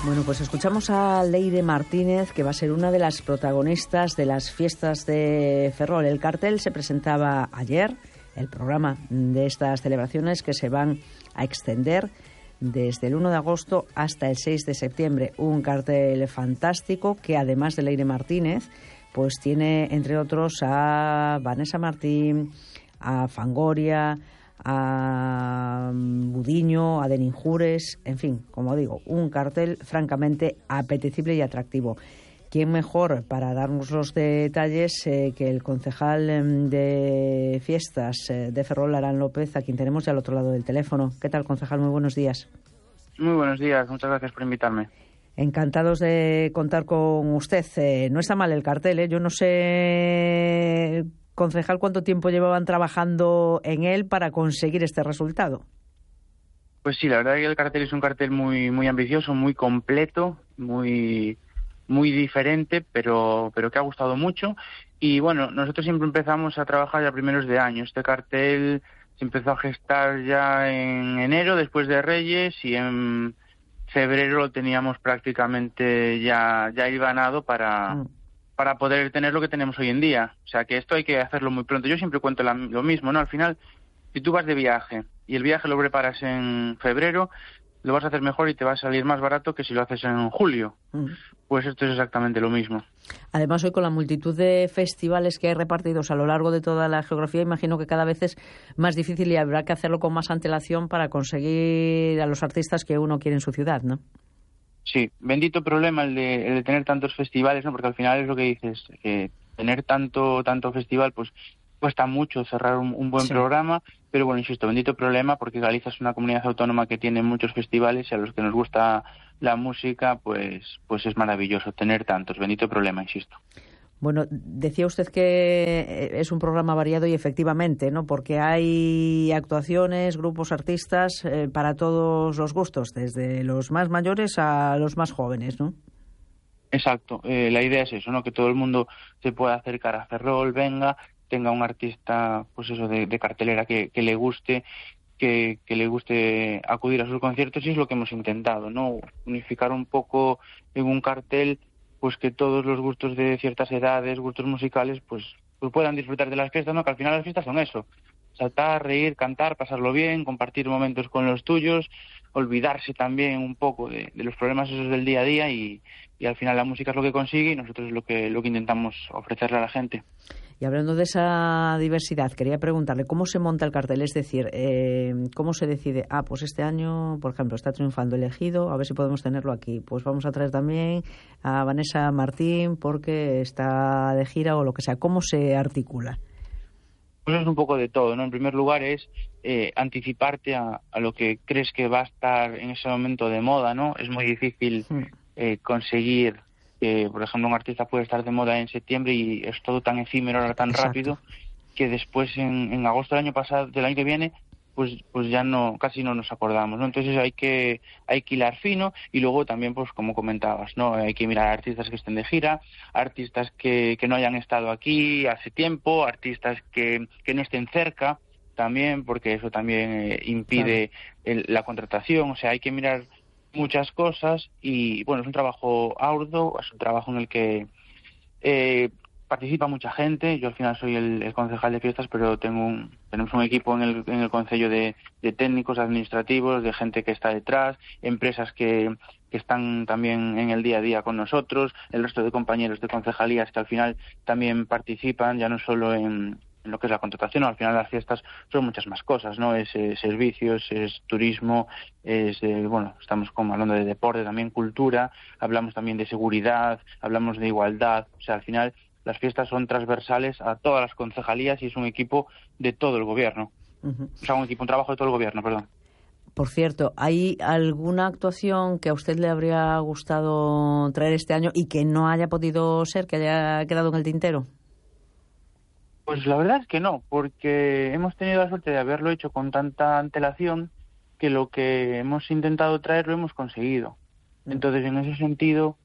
Bueno, pues escuchamos a Leire Martínez, que va a ser una de las protagonistas de las fiestas de Ferrol. El cartel se presentaba ayer, el programa de estas celebraciones que se van a extender desde el 1 de agosto hasta el 6 de septiembre. Un cartel fantástico que, además de Leire Martínez, pues tiene, entre otros, a Vanessa Martín, a Fangoria, a Budiño, a Deninjures, en fin, como digo, un cartel francamente apetecible y atractivo. ¿Quién mejor para darnos los detalles que el concejal de fiestas de Ferrol, Arán López, a quien tenemos ya al otro lado del teléfono? ¿Qué tal, concejal? Muy buenos días. Muy buenos días, muchas gracias por invitarme. Encantados de contar con usted. No está mal el cartel, ¿eh? Yo no sé, concejal, cuánto tiempo llevaban trabajando en él para conseguir este resultado. Pues sí, la verdad es que el cartel es un cartel muy ambicioso, muy completo, muy diferente, pero que ha gustado mucho. Y bueno, nosotros siempre empezamos a trabajar ya a primeros de año. Este cartel se empezó a gestar ya en enero, después de Reyes, y en febrero lo teníamos prácticamente ya hilvanado para poder tener lo que tenemos hoy en día. O sea que esto hay que hacerlo muy pronto. Yo siempre cuento lo mismo, ¿no? Al final, si tú vas de viaje y el viaje lo preparas en febrero, lo vas a hacer mejor y te va a salir más barato que si lo haces en julio. Pues esto es exactamente lo mismo. Además, hoy con la multitud de festivales que hay repartidos a lo largo de toda la geografía, imagino que cada vez es más difícil y habrá que hacerlo con más antelación para conseguir a los artistas que uno quiere en su ciudad, ¿no? Sí, bendito problema el de tener tantos festivales, ¿no? Porque al final es lo que dices, que tener tanto festival, pues cuesta mucho cerrar un buen programa, pero bueno, insisto, bendito problema, porque Galicia es una comunidad autónoma que tiene muchos festivales y a los que nos gusta la música, pues es maravilloso tener tantos, bendito problema, insisto. Bueno, decía usted que es un programa variado y efectivamente, ¿no? Porque hay actuaciones, grupos, artistas para todos los gustos, desde los más mayores a los más jóvenes, ¿no? Exacto, la idea es eso, ¿no? Que todo el mundo se pueda acercar a Ferrol, venga, tenga un artista, pues eso, de cartelera que le guste, que le guste acudir a sus conciertos, y es lo que hemos intentado, ¿no? Unificar un poco en un cartel, pues que todos los gustos de ciertas edades, gustos musicales, pues puedan disfrutar de las fiestas, ¿no? Que al final las fiestas son eso, saltar, reír, cantar, pasarlo bien, compartir momentos con los tuyos, olvidarse también un poco de los problemas esos del día a día, y al final la música es lo que consigue y nosotros es lo que intentamos ofrecerle a la gente. Y hablando de esa diversidad, quería preguntarle cómo se monta el cartel, es decir, cómo se decide, pues este año, por ejemplo, está triunfando El Ejido, a ver si podemos tenerlo aquí, pues vamos a traer también a Vanessa Martín porque está de gira o lo que sea. ¿Cómo se articula? Pues es un poco de todo, ¿no? En primer lugar es anticiparte a lo que crees que va a estar en ese momento de moda, ¿no? Es muy difícil conseguir que, por ejemplo, un artista puede estar de moda en septiembre y es todo tan efímero, ahora tan rápido, que después en agosto del año pasado, del año que viene, pues ya casi no nos acordamos, ¿no? Entonces hay que hilar fino, y luego también, pues como comentabas, ¿no? Hay que mirar a artistas que estén de gira, artistas que no hayan estado aquí hace tiempo, artistas que no estén cerca también, porque eso también impide la contratación. O sea, hay que mirar muchas cosas y bueno, es un trabajo arduo, es un trabajo en el que participa mucha gente. Yo al final soy el concejal de fiestas, pero tenemos un equipo en el concello de técnicos administrativos, de gente que está detrás, empresas que están también en el día a día con nosotros, el resto de compañeros de concejalías que al final también participan, ya no solo en lo que es la contratación. Al final las fiestas son muchas más cosas, ¿no? Es servicios, es turismo, estamos como hablando de deporte, también cultura, hablamos también de seguridad, hablamos de igualdad. O sea, al final las fiestas son transversales a todas las concejalías y es un equipo de todo el gobierno. O sea, un trabajo de todo el gobierno, perdón. Por cierto, ¿hay alguna actuación que a usted le habría gustado traer este año y que no haya podido ser, que haya quedado en el tintero? Pues la verdad es que no, porque hemos tenido la suerte de haberlo hecho con tanta antelación que lo que hemos intentado traer lo hemos conseguido. Entonces, en ese sentido,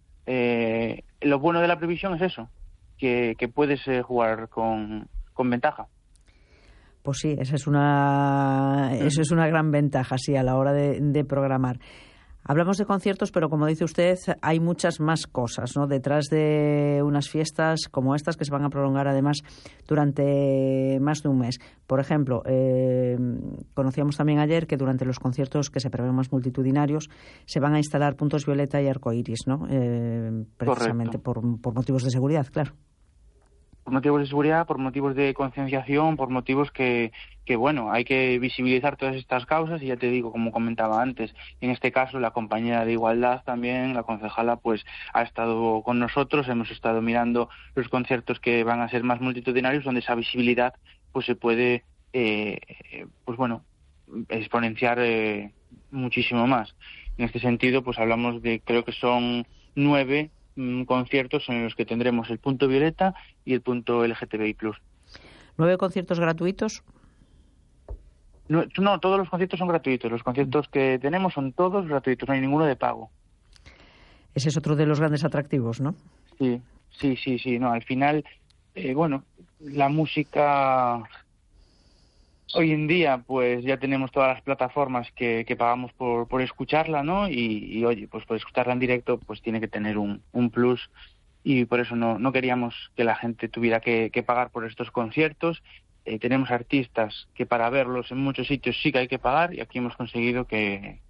lo bueno de la previsión es eso, que puedes jugar con ventaja. Pues sí, eso es una gran ventaja, sí, a la hora de programar. Hablamos de conciertos, pero como dice usted, hay muchas más cosas, ¿no?, detrás de unas fiestas como estas que se van a prolongar además durante más de un mes. Por ejemplo, conocíamos también ayer que durante los conciertos que se prevén más multitudinarios se van a instalar puntos violeta y arcoíris, ¿no? Precisamente por motivos de seguridad, claro. Por motivos de seguridad, por motivos de concienciación, por motivos que bueno, hay que visibilizar todas estas causas y ya te digo, como comentaba antes, en este caso la compañera de Igualdad también, la concejala, pues ha estado con nosotros, hemos estado mirando los conciertos que van a ser más multitudinarios, donde esa visibilidad pues se puede, pues bueno, exponenciar muchísimo más. En este sentido, pues hablamos de, creo que son 9 conciertos en los que tendremos el punto violeta y el punto LGTBI+. 9 conciertos gratuitos. No, todos los conciertos son gratuitos. Los conciertos que tenemos son todos gratuitos, no hay ninguno de pago. Ese es otro de los grandes atractivos, ¿no? Sí. No, al final, bueno, la música hoy en día, pues ya tenemos todas las plataformas que pagamos por escucharla, ¿no? Y oye, pues por escucharla en directo, pues tiene que tener un plus. Y por eso no queríamos que la gente tuviera que pagar por estos conciertos. Tenemos artistas que para verlos en muchos sitios sí que hay que pagar, y aquí hemos conseguido que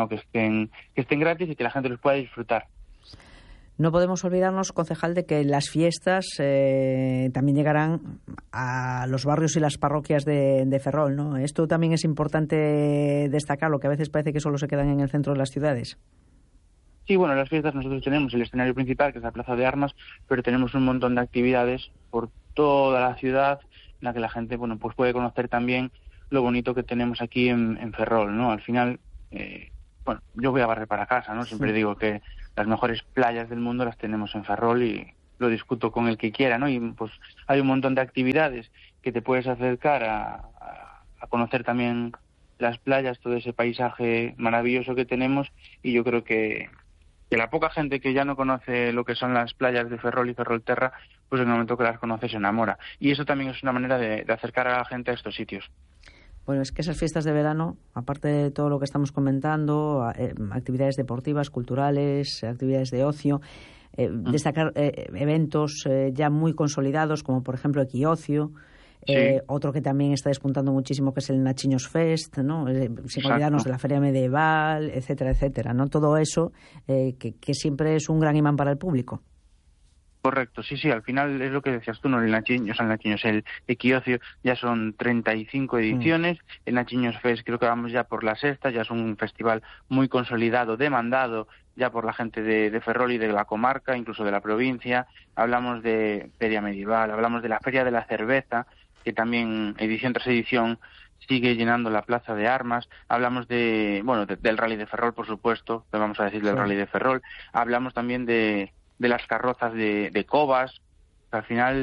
estén gratis y que la gente los pueda disfrutar. No podemos olvidarnos, concejal, de que las fiestas también llegarán a los barrios y las parroquias de Ferrol, ¿no? Esto también es importante destacarlo, que a veces parece que solo se quedan en el centro de las ciudades. Sí, bueno, las fiestas nosotros tenemos el escenario principal, que es la Plaza de Armas, pero tenemos un montón de actividades por toda la ciudad, en la que la gente, bueno, pues puede conocer también lo bonito que tenemos aquí en Ferrol, ¿no? Al final, bueno, yo voy a barrer para casa, ¿no? Siempre digo que las mejores playas del mundo las tenemos en Ferrol y lo discuto con el que quiera, ¿no? Y pues hay un montón de actividades que te puedes acercar a conocer también las playas, todo ese paisaje maravilloso que tenemos, y yo creo que la poca gente que ya no conoce lo que son las playas de Ferrol y Ferrolterra, pues en el momento que las conoce se enamora. Y eso también es una manera de acercar a la gente a estos sitios. Bueno, es que esas fiestas de verano, aparte de todo lo que estamos comentando, actividades deportivas, culturales, actividades de ocio, destacar eventos ya muy consolidados, como por ejemplo Equiocio, sí. Otro que también está despuntando muchísimo, que es el Nachiños Fest, ¿no? Sin olvidarnos de la Feria Medieval, etcétera, etcétera, ¿no? Todo eso que siempre es un gran imán para el público. Correcto, sí, al final es lo que decías tú, ¿no? El Equiocio ya son 35 ediciones, el Nachiños Fest creo que vamos ya por la sexta, ya es un festival muy consolidado, demandado ya por la gente de Ferrol y de la comarca, incluso de la provincia. Hablamos de Feria Medieval, hablamos de la Feria de la Cerveza, que también edición tras edición sigue llenando la Plaza de Armas. Hablamos del Rally de Ferrol, por supuesto, le vamos a decir del Rally de Ferrol. Hablamos también de las carrozas de Cobas, que al final,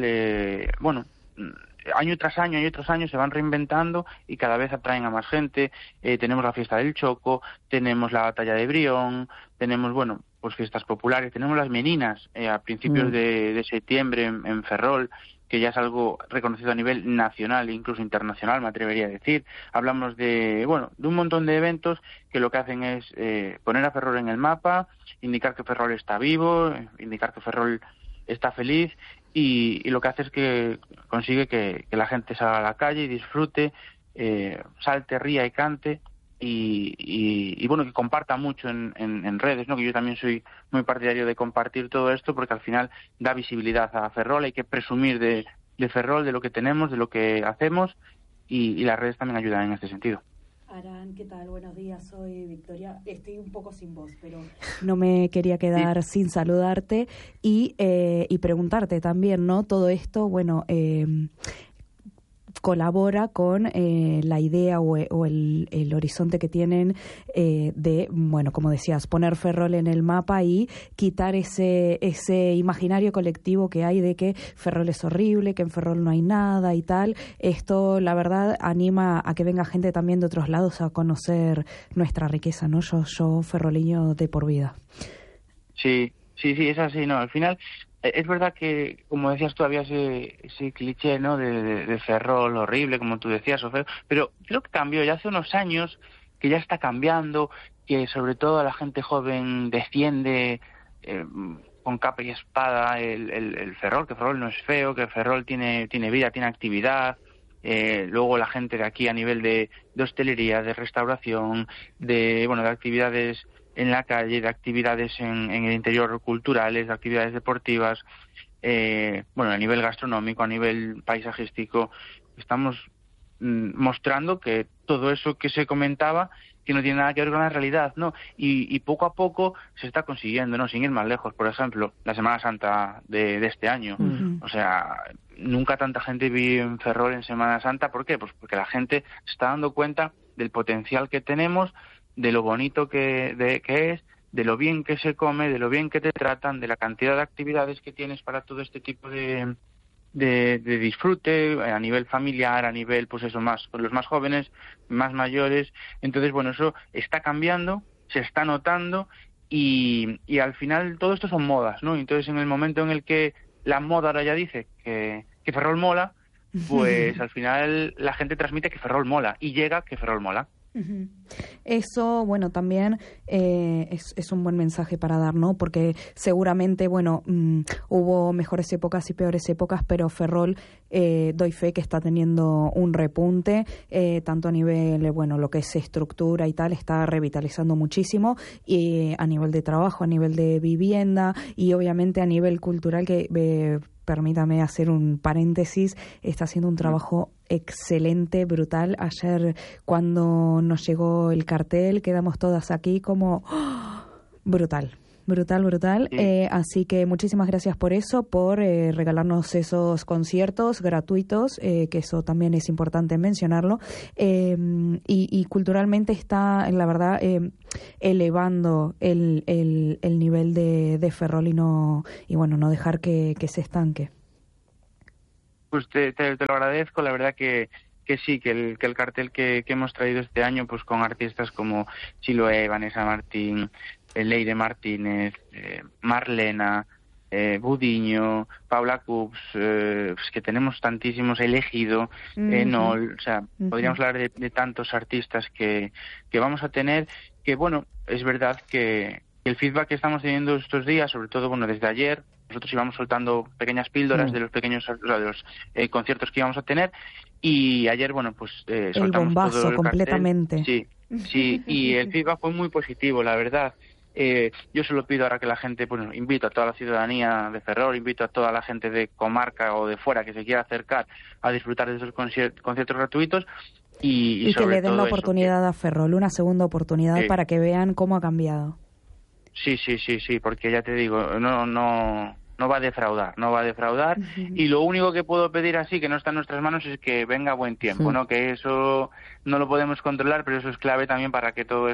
año tras año se van reinventando y cada vez atraen a más gente. Tenemos la fiesta del Choco, tenemos la batalla de Brión, tenemos, pues fiestas populares, tenemos las meninas a principios de septiembre en Ferrol, que ya es algo reconocido a nivel nacional e incluso internacional, me atrevería a decir. Hablamos de un montón de eventos que lo que hacen es poner a Ferrol en el mapa, indicar que Ferrol está vivo, indicar que Ferrol está feliz, y lo que hace es que consigue que la gente salga a la calle y disfrute, salte, ría y cante, y que comparta mucho en redes, ¿no? Que yo también soy muy partidario de compartir todo esto, porque al final da visibilidad a Ferrol, hay que presumir de Ferrol, de lo que tenemos, de lo que hacemos, y las redes también ayudan en este sentido. Aran, ¿qué tal? Buenos días, soy Victoria. Estoy un poco sin voz, pero no me quería quedar sin saludarte y preguntarte también, ¿no? Todo esto, colabora con la idea o el horizonte que tienen de, como decías, poner Ferrol en el mapa y quitar ese imaginario colectivo que hay de que Ferrol es horrible, que en Ferrol no hay nada y tal. Esto, la verdad, anima a que venga gente también de otros lados a conocer nuestra riqueza, ¿no? Yo ferroleño de por vida. Sí, es así, ¿no? Al final, es verdad que, como decías tú, había ese cliché, ¿no? De Ferrol horrible, como tú decías, o feo, pero creo que cambió ya hace unos años, que ya está cambiando, que sobre todo la gente joven defiende con capa y espada el Ferrol, que Ferrol no es feo, que Ferrol tiene vida, tiene actividad. Luego la gente de aquí a nivel de hostelería, de restauración, de actividades en la calle, de actividades en el interior culturales, de actividades deportivas, a nivel gastronómico, a nivel paisajístico, estamos mostrando que todo eso que se comentaba que no tiene nada que ver con la realidad, ¿no? Y poco a poco se está consiguiendo, ¿no? Sin ir más lejos. Por ejemplo, la Semana Santa de este año. Uh-huh. O sea, nunca tanta gente vi en Ferrol en Semana Santa. ¿Por qué? Pues porque la gente se está dando cuenta del potencial que tenemos, de lo bonito que es, de lo bien que se come, de lo bien que te tratan, de la cantidad de actividades que tienes para todo este tipo de disfrute a nivel familiar, a nivel, pues eso, más con los más jóvenes, más mayores. Entonces, eso está cambiando, se está notando y al final todo esto son modas, ¿no? Entonces, en el momento en el que la moda ahora ya dice que Ferrol mola, pues al final la gente transmite que Ferrol mola y llega que Ferrol mola. Eso, también es un buen mensaje para dar, ¿no? Porque seguramente, hubo mejores épocas y peores épocas, pero Ferrol, doy fe que está teniendo un repunte, tanto a nivel, lo que es estructura y tal, está revitalizando muchísimo, y a nivel de trabajo, a nivel de vivienda y obviamente a nivel cultural, que permítame hacer un paréntesis, está haciendo un trabajo excelente, brutal. Ayer cuando nos llegó el cartel quedamos todas aquí como brutal. Sí. Así que muchísimas gracias por eso, por regalarnos esos conciertos gratuitos, que eso también es importante mencionarlo, y culturalmente está, la verdad, elevando el nivel de Ferrol y no dejar que se estanque. Pues te lo agradezco, la verdad que sí, que el cartel que hemos traído este año, pues con artistas como Chiloé, Vanessa Martín, Leire Martínez, Marlena, Budiño, Paula Cups, pues que tenemos tantísimos, Elegido, Nol, o sea, podríamos hablar de tantos artistas que vamos a tener, que es verdad que el feedback que estamos teniendo estos días, sobre todo desde ayer, nosotros íbamos soltando pequeñas píldoras de los conciertos que íbamos a tener, y ayer el soltamos bombazo todo el completamente. cartel. Sí, y el feedback fue muy positivo, la verdad. Yo solo pido ahora que la gente, invito a toda la ciudadanía de Ferrol, invito a toda la gente de comarca o de fuera que se quiera acercar a disfrutar de esos conciertos gratuitos y que le den la oportunidad a Ferrol, una segunda oportunidad para que vean cómo ha cambiado. Sí, porque ya te digo, no va a defraudar, y lo único que puedo pedir así, que no está en nuestras manos, es que venga buen tiempo, ¿no? Que eso no lo podemos controlar, pero eso es clave también para que todo